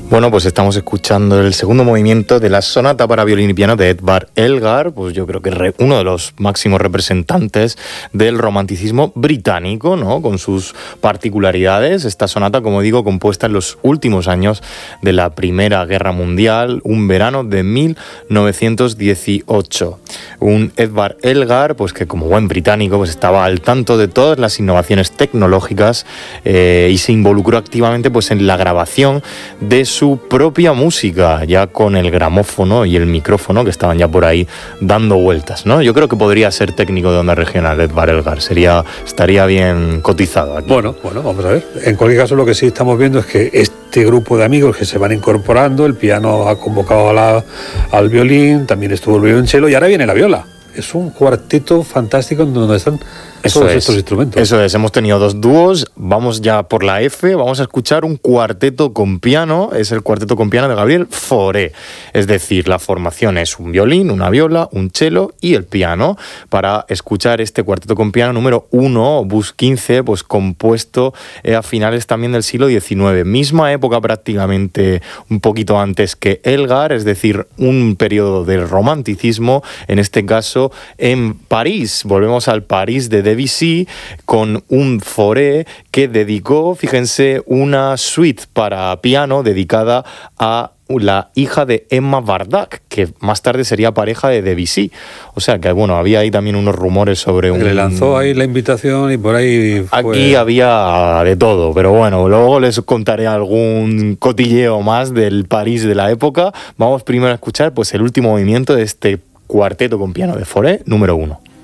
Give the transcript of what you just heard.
Bueno, pues estamos escuchando el segundo movimiento de la sonata para violín y piano de Edvard Elgar, pues yo creo que uno de los máximos representantes del romanticismo británico, ¿no? Con sus particularidades. Esta sonata, como digo, compuesta en los últimos años de la Primera Guerra Mundial, un verano de 1918. Un Edvard Elgar, pues que como buen británico, pues estaba al tanto de todas las innovaciones tecnológicas y se involucró activamente pues en la grabación de su propia música, ya con el gramófono y el micrófono que estaban ya por ahí dando vueltas, ¿no? Yo creo que podría ser técnico de onda regional Edvard Elgar, estaría bien cotizado aquí. Bueno, vamos a ver. En cualquier caso, lo que sí estamos viendo es que este grupo de amigos que se van incorporando, el piano ha convocado al violín, también estuvo el violonchelo y ahora viene la viola. Es un cuarteto fantástico en donde están todos estos instrumentos. Eso es, hemos tenido dos dúos, vamos ya por la F, vamos a escuchar un cuarteto con piano, es el cuarteto con piano de Gabriel Fauré. Es decir, la formación es un violín, una viola, un cello y el piano, para escuchar este cuarteto con piano número 1, Opus 15, pues compuesto a finales también del siglo XIX, misma época prácticamente, un poquito antes que Elgar, es decir, un periodo del romanticismo, en este caso en París. Volvemos al París de Debussy con un Fauré que dedicó, fíjense, una suite para piano dedicada a la hija de Emma Bardac, que más tarde sería pareja de Debussy. O sea que, bueno, había ahí también unos rumores sobre Le lanzó ahí la invitación y por ahí fue... Aquí había de todo, pero bueno, luego les contaré algún cotilleo más del París de la época. Vamos primero a escuchar pues el último movimiento de este cuarteto con piano de Fauré, número 1.